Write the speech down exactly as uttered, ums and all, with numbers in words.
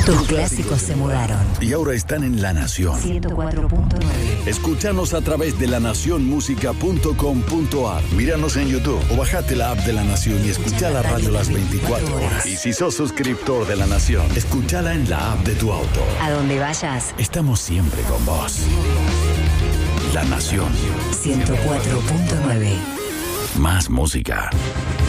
Tus clásicos se mudaron. Y ahora están en La Nación. ciento cuatro punto nueve. Escúchanos a través de la nación música punto com punto a r. Míranos en YouTube o bajate la app de La Nación y escucha la radio las veinticuatro horas. Y si sos suscriptor de La Nación, escúchala en la app de tu auto. A donde vayas, Estamos siempre con vos. La Nación. ciento cuatro punto nueve. Más música.